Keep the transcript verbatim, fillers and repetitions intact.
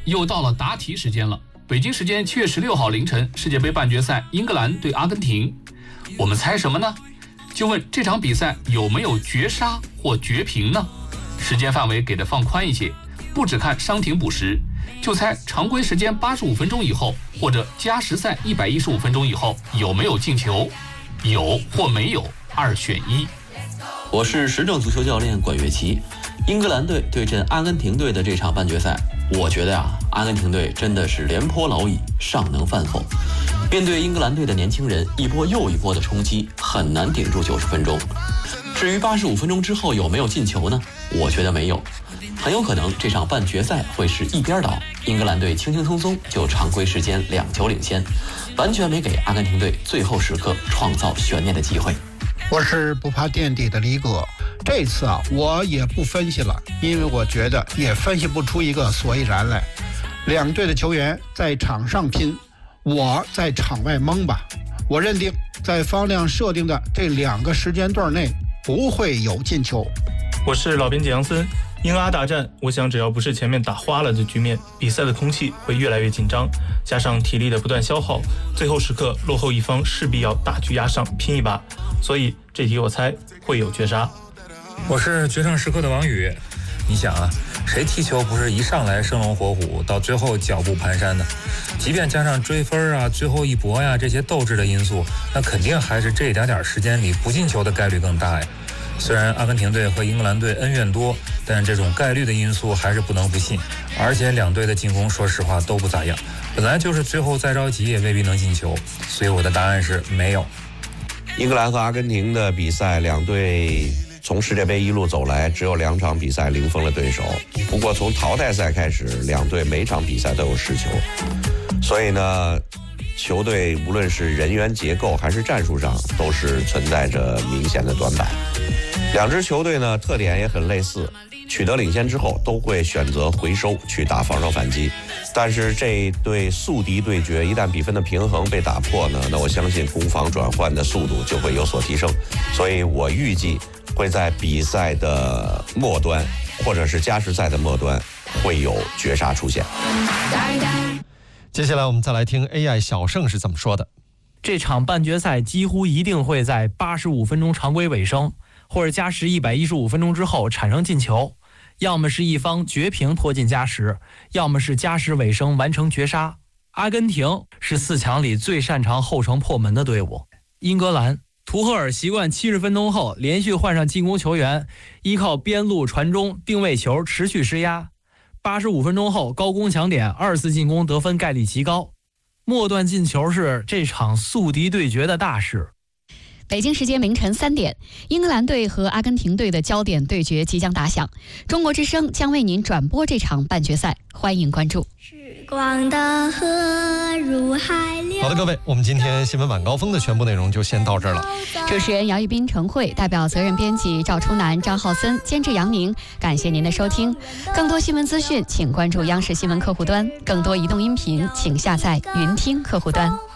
又到了答题时间了。北京时间七月十六号凌晨，世界杯半决赛，英格兰对阿根廷。我们猜什么呢？就问这场比赛有没有绝杀或绝平呢？时间范围给的放宽一些，不只看伤停补时，就猜常规时间八十五分钟以后，或者加时赛一百一十五分钟以后有没有进球，有或没有，二选一。 我是时政足球教练管乐琪。英格兰队对阵阿根廷队的这场半决赛，我觉得呀、啊，阿根廷队真的是廉颇老矣，尚能饭否。面对英格兰队的年轻人，一波又一波的冲击，很难顶住九十分钟。至于八十五分钟之后有没有进球呢？我觉得没有，很有可能这场半决赛会是一边倒，英格兰队轻轻松松就常规时间两球领先，完全没给阿根廷队最后时刻创造悬念的机会。 我是不怕垫底的李哥，这次啊我也不分析了，因为我觉得也分析不出一个所以然来。两队的球员在场上拼，我在场外蒙吧。我认定在方亮设定的这两个时间段内不会有进球。 我是老编辑杨森。英阿大战，我想只要不是前面打花了的局面，比赛的空气会越来越紧张，加上体力的不断消耗，最后时刻落后一方势必要大局压上拼一把，所以这题我猜会有绝杀。 我是决胜时刻的王宇。你想啊，谁踢球不是一上来生龙活虎，到最后脚步蹒跚呢？即便加上追分啊、最后一搏呀这些斗志的因素，那肯定还是这一点点时间里不进球的概率更大呀。虽然阿根廷队和英格兰队恩怨多，但这种概率的因素还是不能不信。而且两队的进攻说实话都不咋样，本来就是最后再着急也未必能进球，所以我的答案是没有。 英格兰和阿根廷的比赛，两队从世界杯一路走来，只有两场比赛零封了对手。不过从淘汰赛开始，两队每场比赛都有失球，所以呢球队无论是人员结构还是战术上都是存在着明显的短板。两支球队呢特点也很类似，取得领先之后都会选择回收去打防守反击，但是这一对宿敌对决一旦比分的平衡被打破呢，那我相信攻防转换的速度就会有所提升，所以我预计会在比赛的末端或者是加时赛的末端会有绝杀出现。 接下来我们再来听 A I 小盛是怎么说的。 这场半决赛几乎一定会在八十五分钟常规尾声或者加时一百一十五分钟之后产生进球，要么是一方绝平拖进加时，要么是加时尾声完成绝杀。阿根廷是四强里最擅长后程破门的队伍，英格兰图赫尔习惯七十分钟后连续换上进攻球员，依靠边路传中定位球持续施压，八十五分钟后高攻抢点，二次进攻得分概率极高。末段进球是这场宿敌对决的大事。 北京时间凌晨三点，英格兰队和阿根廷队的焦点对决即将打响。中国之声将为您转播这场半决赛，欢迎关注。 时光的河入海流。 好的，各位，我们今天新闻晚高峰的全部内容就先到这儿了。 主持人姚玉斌、陈慧，代表责任编辑赵初南、张浩森，监制杨宁。感谢您的收听。更多新闻资讯，请关注央视新闻客户端；更多移动音频，请下载云听客户端。